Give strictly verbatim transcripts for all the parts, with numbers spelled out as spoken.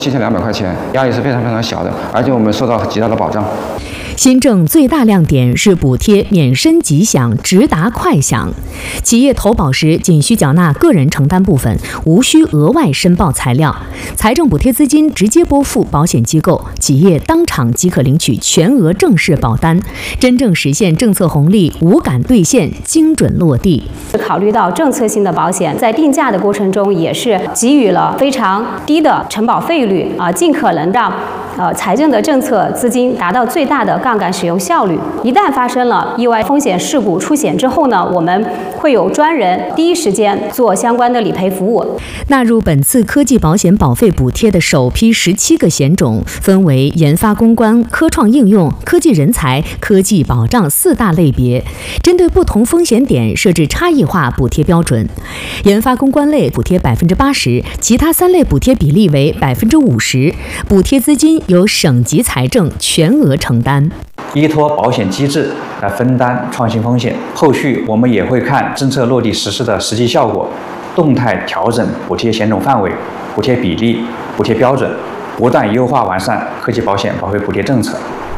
七千两百块钱，压力是非常非常小的，而且我们受到极大的保障。 新政最大亮点是补贴免申即享，直达快享。企业投保时仅需缴纳个人承担部分，无需额外申报材料。财政补贴资金直接拨付保险机构，企业当场即可领取全额正式保单，真正实现政策红利无感兑现，精准落地。 考虑到政策性的保险在定价的过程中，也是给予了非常低的承保费率啊，尽可能让呃财政的政策资金达到最大的杠杆使用效率。一旦发生了意外风险事故出险之后呢，我们会有专人第一时间做相关的理赔服务。 纳入本次科技保险保费补贴的首批十七个险种，分为研发攻关、科创应用、科技人才、科技保障四大类别，针对不同风险点设置差异化补贴标准。研发攻关类补贴百分之八十，其他三类补贴比例为百分之五十，补贴资金由省级财政全额承担。 依托保险机制来分担创新风险。后续我们也会看政策落地实施的实际效果，动态调整补贴险种范围、补贴比例、补贴标准，不断优化完善科技保险保费补贴政策。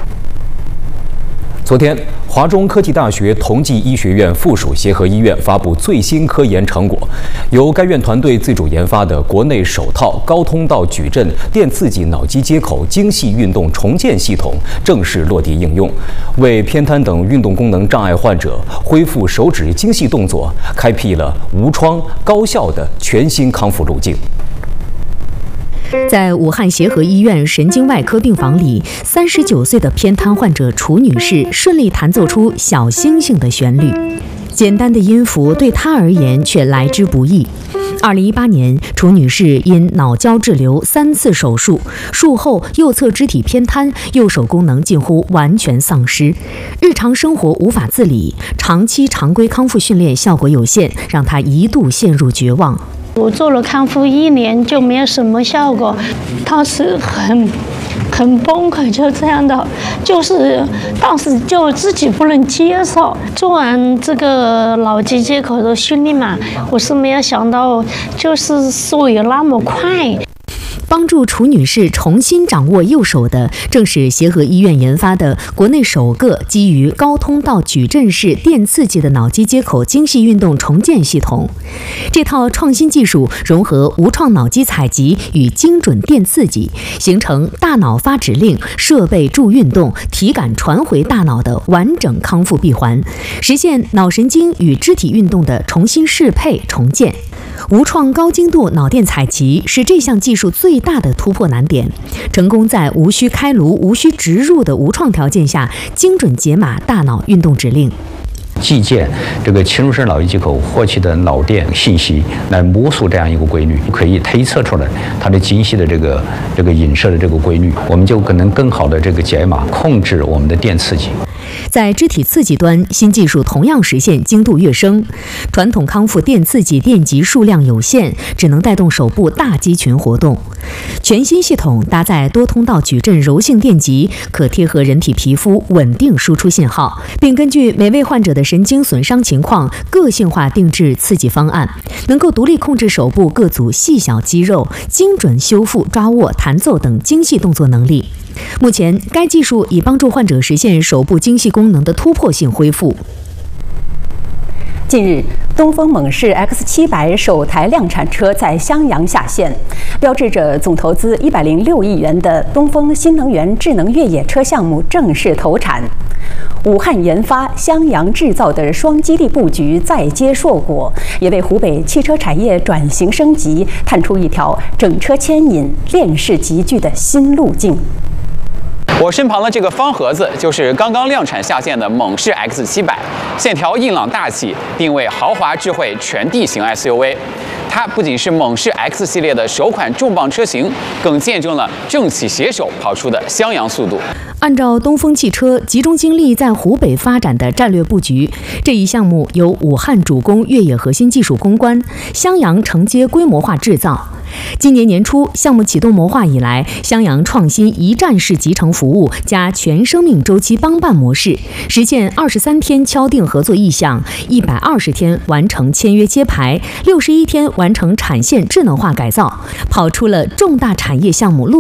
昨天，华中科技大学同济医学院附属协和医院发布最新科研成果，由该院团队自主研发的国内首套高通道矩阵电刺激脑机接口精细运动重建系统正式落地应用，为偏瘫等运动功能障碍患者恢复手指精细动作开辟了无创高效的全新康复路径。 在武汉协和医院神经外科病房里，三十九岁的偏瘫患者楚女士顺利弹奏出小星星的旋律。简单的音符对她而言却来之不易。二零一八年，楚女士因脑胶质瘤三次手术，术后右侧肢体偏瘫，右手功能近乎完全丧失，日常生活无法自理，长期常规康复训练效果有限，让她一度陷入绝望。 我做了康复一年就没有什么效果，当时很很崩溃，就这样的，就是当时就自己不能接受。做完这个脑机接口的训练嘛，我是没有想到就是速有那么快。 帮助楚女士重新掌握右手的，正是协和医院研发的国内首个基于高通道矩阵式电刺激的脑机接口精细运动重建系统。这套创新技术融合无创脑机采集与精准电刺激，形成大脑发指令、设备助运动、体感传回大脑的完整康复闭环，实现脑神经与肢体运动的重新适配重建。无创高精度脑电采集是这项技术最大的突破难点，成功在无需开颅、无需植入的无创条件下，精准解码大脑运动指令。 既见这个侵入式脑机接口获取的脑电信息，来摸索这样一个规律，可以推测出来它的精细的这个这个影射的这个规律，我们就可能更好的这个解码控制我们的电刺激。 在肢体刺激端，新技术同样实现精度跃升。传统康复电刺激电极数量有限，只能带动手部大肌群活动。全新系统搭载多通道矩阵柔性电极，可贴合人体皮肤稳定输出信号，并根据每位患者的神经损伤情况个性化定制刺激方案，能够独立控制手部各组细小肌肉，精准修复抓握、弹奏等精细动作能力。目前，该技术已帮助患者实现手部精细功能的突破性恢复。 近日，东风猛士 X 七百首台量产车在襄阳下线，标志着总投资一百零六亿元的东风新能源智能越野车项目正式投产。武汉研发、襄阳制造的双基地布局再接硕果，也为湖北汽车产业转型升级探出一条整车牵引、链式集聚的新路径。 我身旁的这个方盒子就是刚刚量产下线的猛士 X 七百，线条硬朗大气，定位豪华智慧全地形 S U V。它不仅是猛士 X 系列的首款重磅车型，更见证了政企携手跑出的襄阳速度。 按照东风汽车集中精力在湖北发展的战略布局，这一项目由武汉主攻越野核心技术攻关，襄阳承接规模化制造。今年年初，项目启动谋划以来，襄阳创新一站式集成服务加全生命周期帮办模式，实现二十三天敲定合作意向，一百二十天完成签约揭牌，六十一天完成产线智能化改造，跑出了重大产业项目路。